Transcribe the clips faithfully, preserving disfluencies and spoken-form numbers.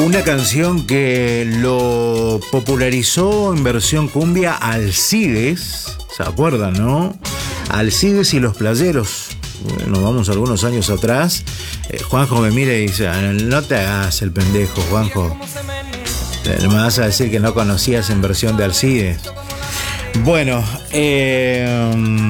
Una canción que lo popularizó en versión cumbia Alcides, ¿se acuerdan, no? Alcides y los Playeros. Nos vamos algunos años atrás. Eh, Juanjo me mira y dice: no te hagas el pendejo, Juanjo. Me vas a decir que no conocías en versión de Alcides. Bueno, eh...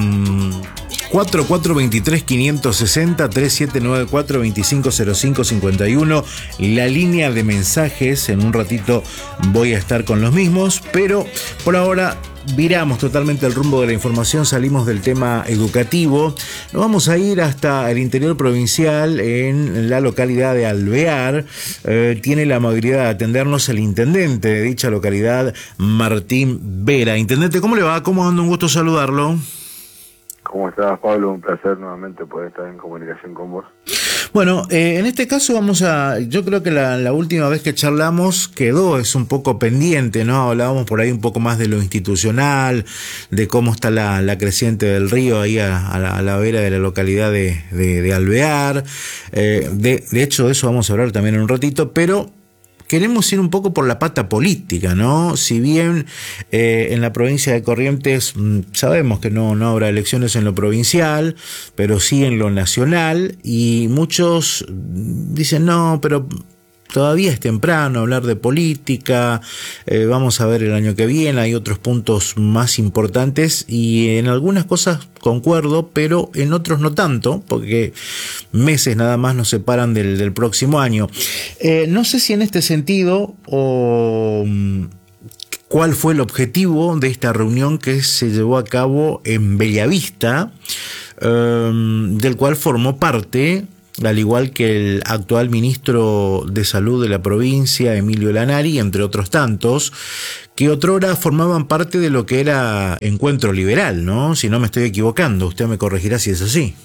cuatro cuatro dos tres, cinco seis cero, tres siete nueve cuatro, dos cinco cero cinco, cinco uno. La línea de mensajes, en un ratito voy a estar con los mismos, pero por ahora viramos totalmente el rumbo de la información, salimos del tema educativo, nos vamos a ir hasta el interior provincial, en la localidad de Alvear. Eh, tiene la amabilidad de atendernos el intendente de dicha localidad, Martín Vera. Intendente, ¿cómo le va? ¿Cómo anda? Un gusto saludarlo. ¿Cómo estás, Pablo? Un placer nuevamente poder estar en comunicación con vos. Bueno, eh, en este caso vamos a... Yo creo que la, la última vez que charlamos quedó, es un poco pendiente, ¿no? Hablábamos por ahí un poco más de lo institucional, de cómo está la, la creciente del río ahí a, a, la, a la vera de la localidad de, de, de Alvear. Eh, de, de hecho, de eso vamos a hablar también en un ratito, pero... queremos ir un poco por la pata política, ¿no? Si bien eh, en la provincia de Corrientes mmm, sabemos que no, no habrá elecciones en lo provincial, pero sí en lo nacional, y muchos dicen, no, pero todavía es temprano hablar de política, eh, vamos a ver el año que viene, hay otros puntos más importantes, y en algunas cosas concuerdo, pero en otros no tanto, porque meses nada más nos separan del, del próximo año. Eh, no sé si en este sentido, o cuál fue el objetivo de esta reunión que se llevó a cabo en Bellavista, eh, del cual formó parte, al igual que el actual ministro de Salud de la provincia, Emilio Lanari, entre otros tantos, que otrora formaban parte de lo que era Encuentro Liberal, ¿no? Si no me estoy equivocando, usted me corregirá si es así.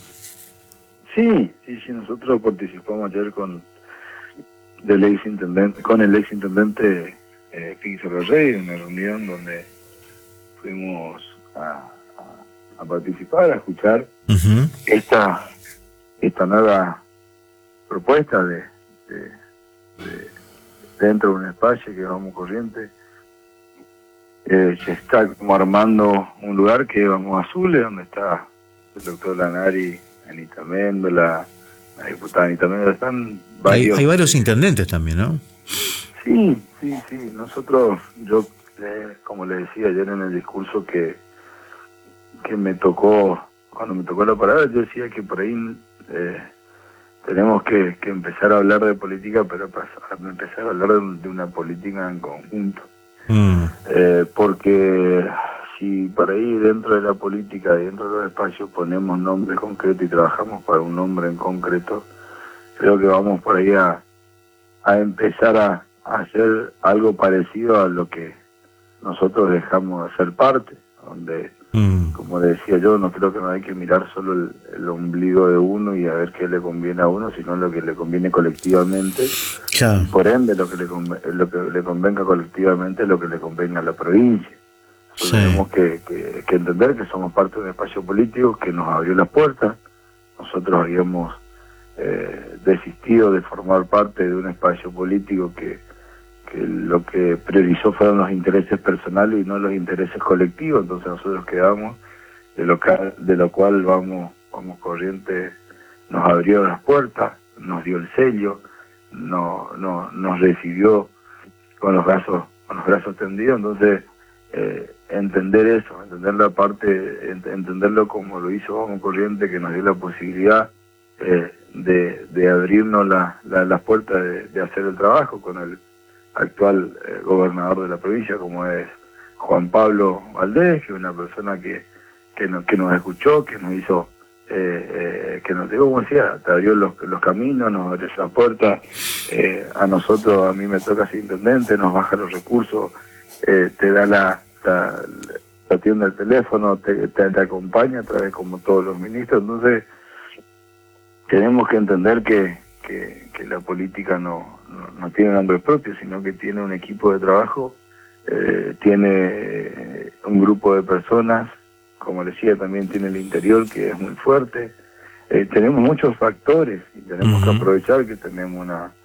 Sí, sí, sí, nosotros participamos ayer con, del ex intendente, con el ex intendente eh, Pizarro Rey, en una reunión donde fuimos a, a, a participar, a escuchar uh-huh. esta... esta nueva propuesta de, de, de dentro de un espacio que Vamos Corrientes. Eh, se está como armando un lugar que es Vamos Azules, donde está el doctor Lanari, Anita Méndola, la diputada Anita Méndola, están varios... Hay, hay varios intendentes también, ¿no? Sí, sí, sí. Nosotros, yo, eh, como le decía ayer en el discurso que, que me tocó, cuando me tocó la palabra, yo decía que por ahí... Eh, tenemos que, que empezar a hablar de política, pero para empezar a hablar de, de una política en conjunto. Mm. Eh, porque si por ahí dentro de la política, dentro de los espacios, ponemos nombre concreto y trabajamos para un nombre en concreto, creo que vamos por ahí a, a empezar a, a hacer algo parecido a lo que nosotros dejamos de ser parte, donde... Mm. Como decía yo, no creo que no hay que mirar solo el, el ombligo de uno y a ver qué le conviene a uno, sino lo que le conviene colectivamente. Ya. Por ende, lo que, le conven, lo que le convenga colectivamente es lo que le convenga a la provincia. Sí. Tenemos que, que, que entender que somos parte de un espacio político que nos abrió las puertas. Nosotros habíamos eh, desistido de formar parte de un espacio político que que lo que priorizó fueron los intereses personales y no los intereses colectivos, entonces nosotros quedamos, de lo, que, de lo cual vamos, vamos Corrientes nos abrió las puertas, nos dio el sello, no, no, nos recibió con los brazos, con los brazos tendidos, entonces eh, entender eso, entender la parte, ent, entenderlo como lo hizo Vamos Corrientes, que nos dio la posibilidad eh, de, de abrirnos la, la, las puertas de, de hacer el trabajo con el actual eh, gobernador de la provincia, como es Juan Pablo Valdés, que es una persona que que, no, que nos escuchó, que nos hizo, eh, eh, que nos digo, como decía, te abrió los, los caminos, nos abrió las puertas, eh, a nosotros, a mí me toca ser intendente, nos baja los recursos, eh, te da la, la, te atiende el teléfono, te, te, te acompaña a través como todos los ministros, entonces tenemos que entender que, que, que la política no No, no tiene nombre propio, sino que tiene un equipo de trabajo, eh, tiene eh, un grupo de personas, como decía, también tiene el interior que es muy fuerte. Eh, tenemos muchos factores y tenemos uh-huh. que aprovechar que tenemos una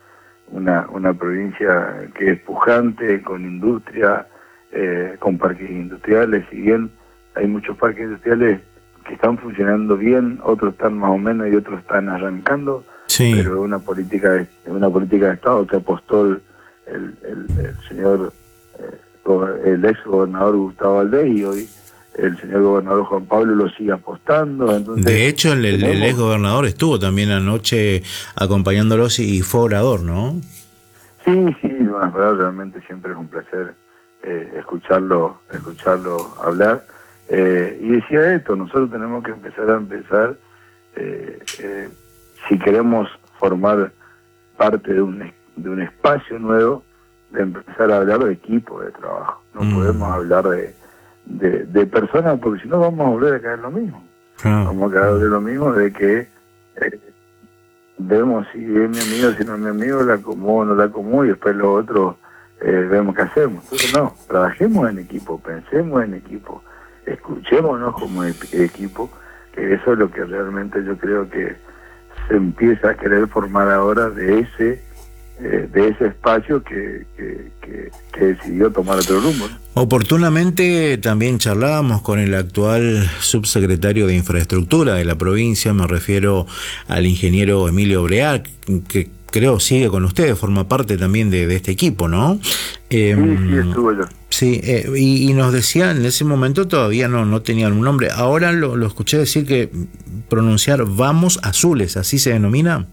una, una provincia que es pujante, con industria, eh, con parques industriales. Si bien hay muchos parques industriales que están funcionando bien, otros están más o menos y otros están arrancando, sí. pero es una política de, una política de Estado que apostó el, el, el, el señor, eh, el ex gobernador Gustavo Valdés, y hoy el señor gobernador Juan Pablo lo sigue apostando. Entonces, de hecho, el, el, tenemos... el ex gobernador estuvo también anoche acompañándolos y fue orador, ¿no? Sí, sí, bueno, realmente siempre es un placer eh, escucharlo, escucharlo hablar. Eh, y decía esto, nosotros tenemos que empezar a empezar, eh, eh, si queremos formar parte de un, de un espacio nuevo, de empezar a hablar de equipo de trabajo. No mm. podemos hablar de, de, de personas, porque si no vamos a volver a caer lo mismo. Ah. Vamos a caer de lo mismo de que eh, vemos si es mi amigo, si no es mi amigo, la acomodo, no la acomodo, y después lo otro eh, vemos qué hacemos. Entonces no, trabajemos en equipo, pensemos en equipo, escuchémonos como equipo, que eso es lo que realmente yo creo que se empieza a querer formar ahora de ese eh, de ese espacio que, que, que, que decidió tomar otro rumbo, ¿no? Oportunamente también charlábamos con el actual subsecretario de Infraestructura de la provincia, me refiero al ingeniero Emilio Brear, que creo sigue con ustedes, forma parte también de, de este equipo, ¿no? Eh, sí, sí, estuvo yo. Sí, eh, y, y nos decía, en ese momento todavía no, no tenían un nombre, ahora lo, lo escuché decir que pronunciar Vamos Azules, ¿así se denomina?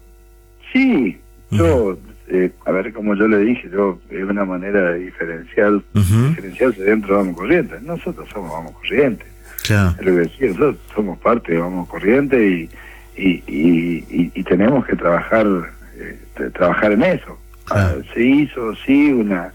Sí, yo, eh, a ver, como yo le dije, yo es una manera de diferenciar, uh-huh. diferenciarse dentro de Vamos Corrientes. Nosotros somos Vamos Corrientes. Claro. Es lo que decía, nosotros somos parte de Vamos Corrientes y, y, y, y, y tenemos que trabajar, eh, trabajar en eso. Claro. Ah, se hizo, sí, una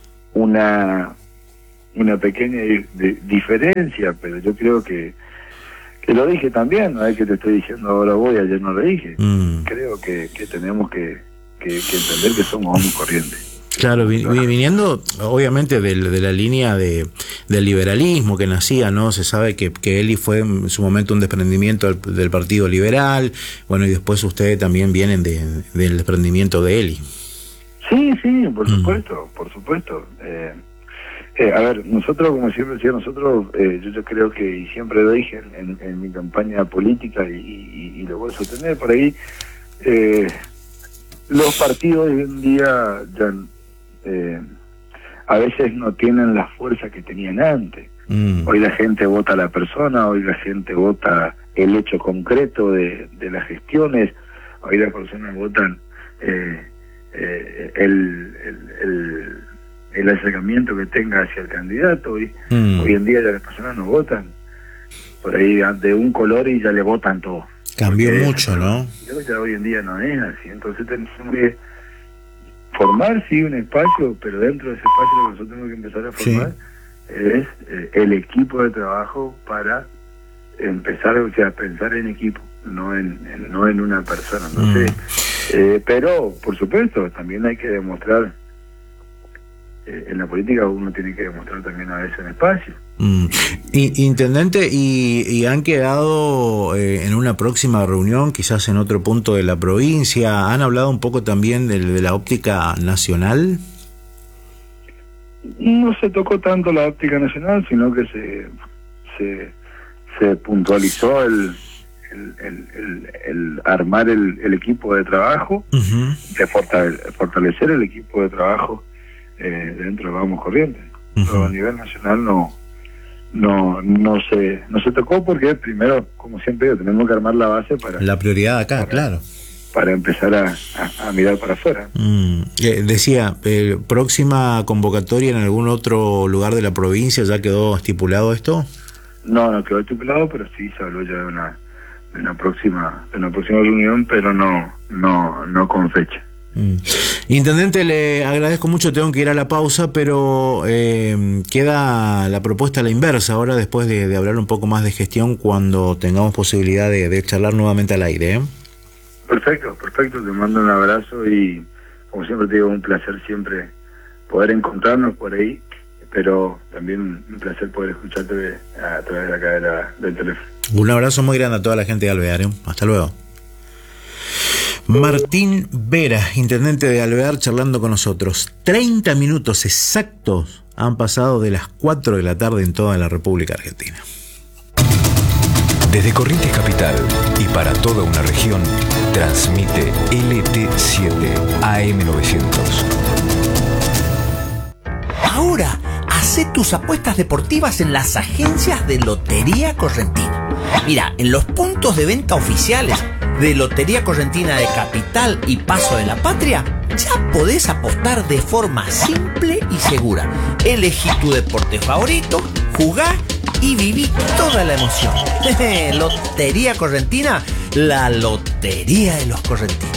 una una pequeña di- de diferencia, pero yo creo que que lo dije también, no es que te estoy diciendo ahora voy, ayer no lo dije. Mm. Creo que, que tenemos que, que, que entender que somos Vamos Corrientes. Claro, vi, viniendo obviamente de, de la línea de del liberalismo que nacía, ¿no? Se sabe que, que Eli fue en su momento un desprendimiento del, del Partido Liberal, bueno, y después ustedes también vienen de, del desprendimiento de Eli. Sí, sí, por supuesto, mm. por supuesto. Eh, eh, a ver, nosotros, como siempre decía, nosotros, eh, yo, yo creo que, y siempre lo dije en, en mi campaña política, y, y, y lo voy a sostener por ahí, eh, los partidos hoy en día ya eh, a veces no tienen la fuerza que tenían antes. Mm. Hoy la gente vota a la persona, hoy la gente vota el hecho concreto de, de las gestiones, hoy las personas votan eh, Eh, el, el, el, el acercamiento que tenga hacia el candidato. Hoy, mm. hoy en día ya las personas no votan por ahí de un color y ya le votan todo. Cambió mucho, ¿no? Ya hoy en día no es así, entonces tenemos que formar, sí, un espacio, pero dentro de ese espacio lo que nosotros tenemos que empezar a formar sí. es eh, el equipo de trabajo para empezar, o sea, pensar en equipo, no en, en no en una persona. Entonces mm. Eh, pero, por supuesto, también hay que demostrar, eh, en la política uno tiene que demostrar también a veces en espacio. Mm. Y, intendente, ¿y, y han quedado eh, en una próxima reunión, quizás en otro punto de la provincia? ¿Han hablado un poco también de, de la óptica nacional? No se tocó tanto la óptica nacional, sino que se, se, se puntualizó el... El, el, el, el armar el, el equipo de trabajo, uh-huh. de fortale- fortalecer el equipo de trabajo eh, dentro de Vamos Corrientes. Uh-huh. Pero a nivel nacional no no no se no se tocó porque primero, como siempre, tenemos que armar la base para la prioridad acá, para, claro, para empezar a, a, a mirar para afuera. Mm. Eh, decía, eh, próxima convocatoria en algún otro lugar de la provincia, ¿ya quedó estipulado esto? No, no quedó estipulado, pero sí se habló ya de una en la próxima en la próxima reunión, pero no no no con fecha. Mm. Intendente, le agradezco mucho, tengo que ir a la pausa, pero eh, queda la propuesta a la inversa ahora, después de, de hablar un poco más de gestión, cuando tengamos posibilidad de, de charlar nuevamente al aire, ¿eh? Perfecto, perfecto, te mando un abrazo y como siempre te digo, un placer siempre poder encontrarnos por ahí, pero también un placer poder escucharte a través de acá de la, del teléfono. Un abrazo muy grande a toda la gente de Alvear, ¿eh? Hasta luego. Martín Vera, intendente de Alvear, charlando con nosotros. treinta minutos exactos han pasado de las cuatro de la tarde en toda la República Argentina. Desde Corrientes Capital y para toda una región, transmite L T siete A M novecientos. Ahora, hacé tus apuestas deportivas en las agencias de Lotería Correntina. Mira, en los puntos de venta oficiales de Lotería Correntina de Capital y Paso de la Patria, ya podés apostar de forma simple y segura. Elegí tu deporte favorito, jugá y viví toda la emoción. Lotería Correntina, la lotería de los correntinos.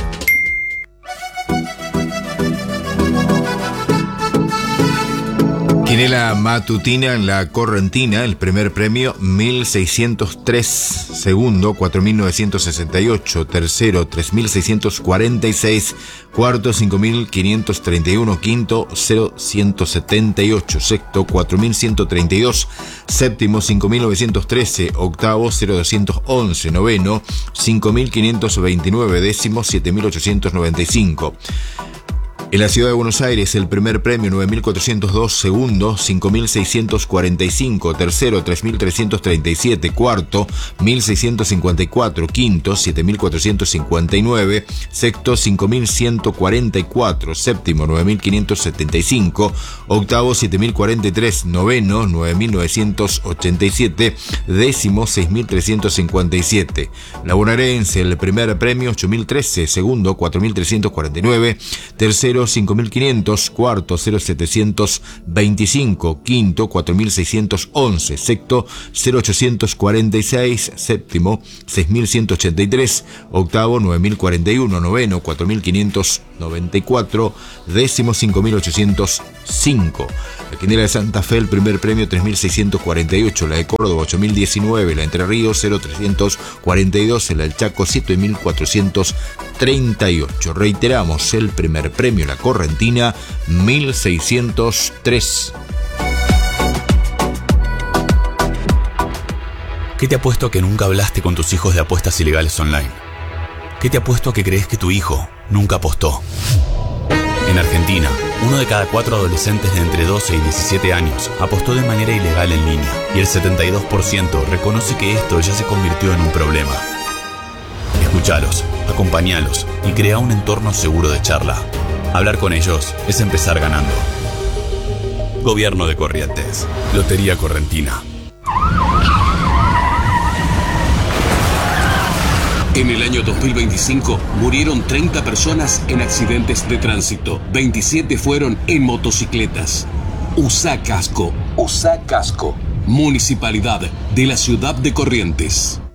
Quinela matutina en la Correntina, el primer premio mil seiscientos tres, segundo cuatro mil novecientos sesenta y ocho, tercero tres mil seiscientos cuarenta y seis, cuarto cinco mil quinientos treinta y uno, quinto cero ciento setenta y ocho, sexto cuatro mil ciento treinta y dos, séptimo cinco mil novecientos trece, octavo cero doscientos once, noveno cinco mil quinientos veintinueve, décimo siete mil ochocientos noventa y cinco. En la ciudad de Buenos Aires, el primer premio nueve mil cuatrocientos dos, segundo cinco mil seiscientos cuarenta y cinco, tercero tres mil trescientos treinta y siete, cuarto mil seiscientos cincuenta y cuatro, quinto siete mil cuatrocientos cincuenta y nueve, sexto cinco mil ciento cuarenta y cuatro, séptimo nueve mil quinientos setenta y cinco, octavo siete mil cuarenta y tres, noveno nueve mil novecientos ochenta y siete, décimo seis mil trescientos cincuenta y siete. La bonaerense, el primer premio ocho mil trece, segundo cuatro mil trescientos cuarenta y nueve, tercero cinco mil quinientos, cuarto cero mil setecientos veinticinco, quinto cuatro mil seiscientos once, sexto cero mil ochocientos cuarenta y seis, séptimo seis mil ciento ochenta y tres, octavo nueve mil cuarenta y uno, noveno cuatro mil quinientos noventa y cuatro, décimo cinco mil ochocientos cinco. La quinela de Santa Fe, el primer premio tres mil seiscientos cuarenta y ocho, la de Córdoba ocho mil diecinueve, la de Entre Ríos cero mil trescientos cuarenta y dos, la del Chaco siete mil cuatrocientos treinta y ocho. Reiteramos, el primer premio la Correntina mil seiscientos tres. ¿Qué te apuesto a que nunca hablaste con tus hijos de apuestas ilegales online? ¿Qué te apuesto a que crees que tu hijo nunca apostó? En Argentina, uno de cada cuatro adolescentes de entre doce y diecisiete años apostó de manera ilegal en línea, y el setenta y dos por ciento reconoce que esto ya se convirtió en un problema. Escuchalos, acompañalos y crea un entorno seguro de charla. Hablar con ellos es empezar ganando. Gobierno de Corrientes. Lotería Correntina. En el año dos mil veinticinco murieron treinta personas en accidentes de tránsito. veintisiete fueron en motocicletas. Usá casco. Usá casco. Municipalidad de la Ciudad de Corrientes.